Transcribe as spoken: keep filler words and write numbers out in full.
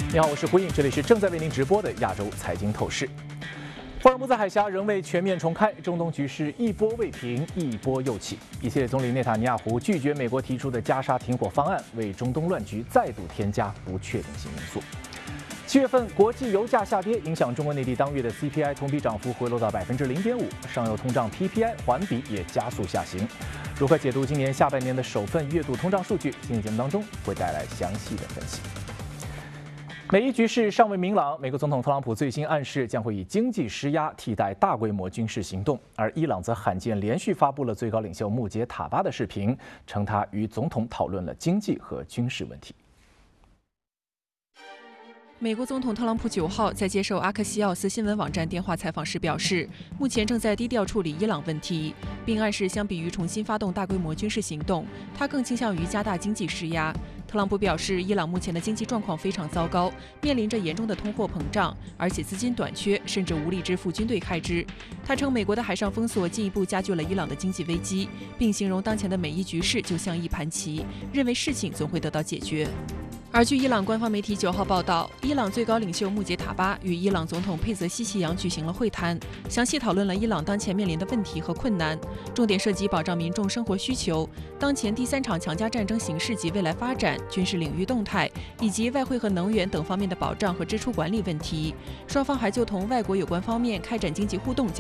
你好，我是胡颖，这里是正在为您直播的亚洲财经透视。霍尔木兹海峡仍未全面重开，中东局势一波未平，一波又起。以色列总理内塔尼亚胡拒绝美国提出的加沙停火方案，为中东乱局再度添加不确定性因素。七月份国际油价下跌，影响中国内地当月的 C P I 同比涨幅回落到百分之零点五，上游通胀 P P I 环比也加速下行。如何解读今年下半年的首份月度通胀数据？今天节目当中会带来详细的分析。美伊局势尚未明朗，美国总统特朗普最新暗示将会以经济施压替代大规模军事行动，而伊朗则罕见连续发布了最高领袖穆杰塔巴的视频，称他与总统讨论了经济和军事问题。 美国总统特朗普九号在接受阿克西奥斯新闻网站电话采访时表示，目前正在低调处理伊朗问题，并暗示相比于重新发动大规模军事行动，他更倾向于加大经济施压。特朗普表示，伊朗目前的经济状况非常糟糕，面临着严重的通货膨胀，而且资金短缺，甚至无力支付军队开支。他称，美国的海上封锁进一步加剧了伊朗的经济危机，并形容当前的美伊局势就像一盘棋，认为事情总会得到解决。而据伊朗官方媒体九号报道，伊朗最高领袖穆杰塔巴与伊朗总统佩泽西奇扬举行了会谈，详细讨论了伊朗当前面临的问题和困难，重点涉及保障民众生活需求、当前第三场强加战争形势及未来发展、军事领域动态以及外汇和能源等方面的保障和支出管理问题。双方还就同外国有关方面开展经济互动